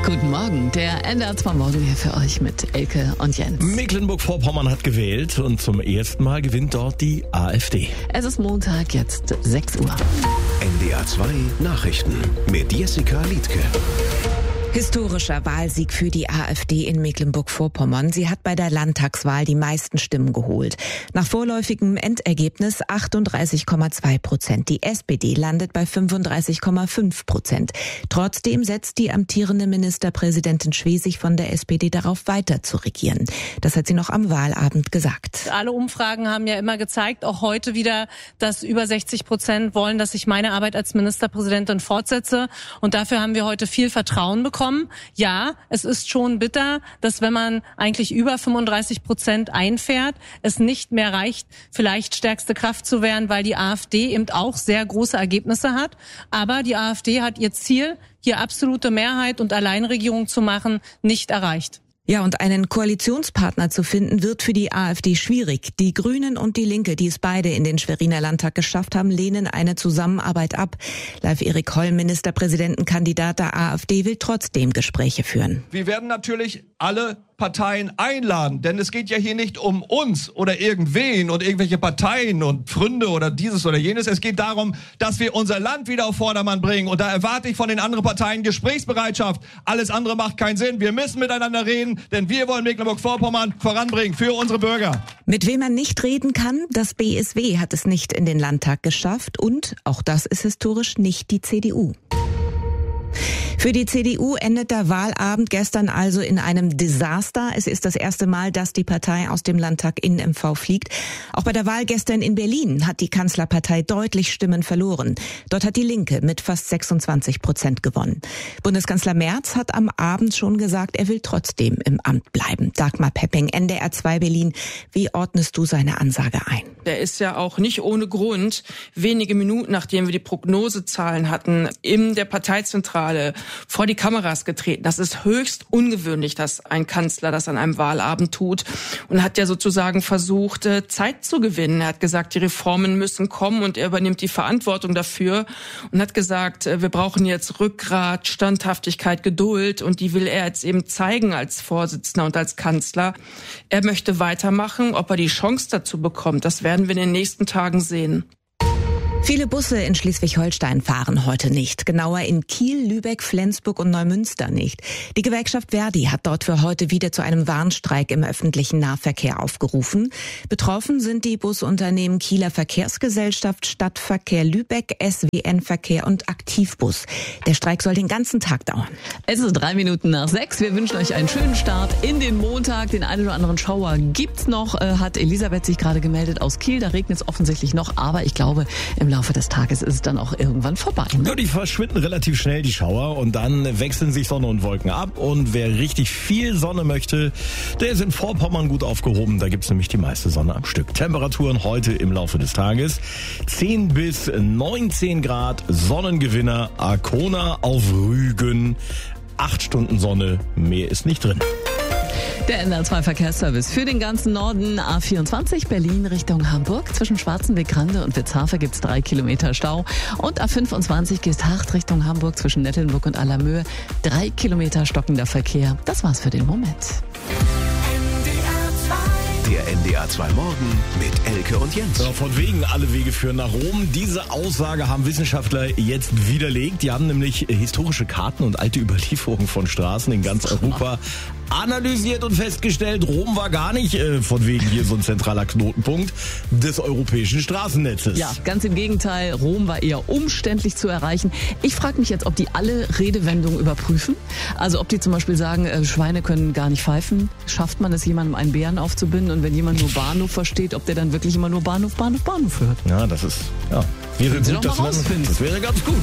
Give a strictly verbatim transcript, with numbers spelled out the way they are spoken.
Guten Morgen, der N D R zwei Morgen hier für euch mit Elke und Jens. Mecklenburg-Vorpommern hat gewählt und zum ersten Mal gewinnt dort die AfD. Es ist Montag, jetzt sechs Uhr. N D R zwei Nachrichten mit Jessica Liedtke. Historischer Wahlsieg für die AfD in Mecklenburg-Vorpommern. Sie hat bei der Landtagswahl die meisten Stimmen geholt. Nach vorläufigem Endergebnis achtunddreißig Komma zwei Prozent. Die S P D landet bei fünfunddreißig Komma fünf Prozent. Trotzdem setzt die amtierende Ministerpräsidentin Schwesig von der S P D darauf, weiter zu regieren. Das hat sie noch am Wahlabend gesagt. Alle Umfragen haben ja immer gezeigt, auch heute wieder, dass über sechzig Prozent wollen, dass ich meine Arbeit als Ministerpräsidentin fortsetze. Und dafür haben wir heute viel Vertrauen bekommen. Ja, es ist schon bitter, dass wenn man eigentlich über fünfunddreißig Prozent einfährt, es nicht mehr reicht, vielleicht stärkste Kraft zu werden, weil die AfD eben auch sehr große Ergebnisse hat. Aber die AfD hat ihr Ziel, hier absolute Mehrheit und Alleinregierung zu machen, nicht erreicht. Ja, und einen Koalitionspartner zu finden, wird für die AfD schwierig. Die Grünen und die Linke, die es beide in den Schweriner Landtag geschafft haben, lehnen eine Zusammenarbeit ab. Live Erik Holl, Ministerpräsidentenkandidat der AfD, will trotzdem Gespräche führen. Wir werden natürlich alle Parteien einladen, denn es geht ja hier nicht um uns oder irgendwen und irgendwelche Parteien und Freunde oder dieses oder jenes. Es geht darum, dass wir unser Land wieder auf Vordermann bringen, und da erwarte ich von den anderen Parteien Gesprächsbereitschaft. Alles andere macht keinen Sinn. Wir müssen miteinander reden, denn wir wollen Mecklenburg-Vorpommern voranbringen für unsere Bürger. Mit wem man nicht reden kann, das B S W hat es nicht in den Landtag geschafft, und auch das ist historisch nicht die C D U. Für die C D U endet der Wahlabend gestern also in einem Desaster. Es ist das erste Mal, dass die Partei aus dem Landtag in M V fliegt. Auch bei der Wahl gestern in Berlin hat die Kanzlerpartei deutlich Stimmen verloren. Dort hat die Linke mit fast sechsundzwanzig Prozent gewonnen. Bundeskanzler Merz hat am Abend schon gesagt, er will trotzdem im Amt bleiben. Dagmar Pepping, N D R zwei Berlin. Wie ordnest du seine Ansage ein? Der ist ja auch nicht ohne Grund wenige Minuten, nachdem wir die Prognosezahlen hatten, in der Parteizentrale vor die Kameras getreten. Das ist höchst ungewöhnlich, dass ein Kanzler das an einem Wahlabend tut, und hat ja sozusagen versucht, Zeit zu gewinnen. Er hat gesagt, die Reformen müssen kommen, und er übernimmt die Verantwortung dafür und hat gesagt, wir brauchen jetzt Rückgrat, Standhaftigkeit, Geduld, und die will er jetzt eben zeigen als Vorsitzender und als Kanzler. Er möchte weitermachen. Ob er die Chance dazu bekommt, das werden wir in den nächsten Tagen sehen. Viele Busse in Schleswig-Holstein fahren heute nicht. Genauer in Kiel, Lübeck, Flensburg und Neumünster nicht. Die Gewerkschaft Verdi hat dort für heute wieder zu einem Warnstreik im öffentlichen Nahverkehr aufgerufen. Betroffen sind die Busunternehmen Kieler Verkehrsgesellschaft, Stadtverkehr Lübeck, S W N-Verkehr und Aktivbus. Der Streik soll den ganzen Tag dauern. Es ist drei Minuten nach sechs. Wir wünschen euch einen schönen Start in den Montag. Den einen oder anderen Schauer gibt's noch, äh, hat Elisabeth sich gerade gemeldet aus Kiel. Da regnet es offensichtlich noch, aber ich glaube, im Laufe des Tages ist es dann auch irgendwann vorbei. Ne? Ja, die verschwinden relativ schnell, die Schauer, und dann wechseln sich Sonne und Wolken ab. Und wer richtig viel Sonne möchte, der ist in Vorpommern gut aufgehoben. Da gibt's nämlich die meiste Sonne am Stück. Temperaturen heute im Laufe des Tages zehn bis neunzehn Grad, Sonnengewinner Arkona auf Rügen. Acht Stunden Sonne, mehr ist nicht drin. Der N D R zwei Verkehrsservice für den ganzen Norden. A vierundzwanzig Berlin Richtung Hamburg. Zwischen Schwarzenbeck-Grande und Witzhafe gibt's drei Kilometer Stau. Und A fünfundzwanzig Geesthacht Richtung Hamburg zwischen Nettelnburg und Allermöhe. Drei Kilometer stockender Verkehr. Das war's für den Moment. Der N D R zwei Morgen mit Elke und Jens. Ja, von wegen, alle Wege führen nach Rom. Diese Aussage haben Wissenschaftler jetzt widerlegt. Die haben nämlich historische Karten und alte Überlieferungen von Straßen in ganz Europa analysiert und festgestellt, Rom war gar nicht äh, von wegen hier so ein zentraler Knotenpunkt des europäischen Straßennetzes. Ja, ganz im Gegenteil. Rom war eher umständlich zu erreichen. Ich frage mich jetzt, ob die alle Redewendungen überprüfen. Also ob die zum Beispiel sagen, äh, Schweine können gar nicht pfeifen. Schafft man es, jemandem einen Bären aufzubinden? Und wenn jemand nur Bahnhof versteht, ob der dann wirklich immer nur Bahnhof, Bahnhof, Bahnhof hört? Ja, das ist, ja, wäre Sie gut, doch mal das, wäre, das wäre ganz gut.